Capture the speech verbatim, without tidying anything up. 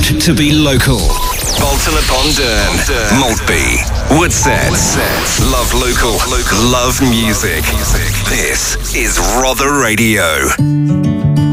proud to be local. Bolton upon Dearn, Maltby, Woodset, love local, love music. This is Rother Radio.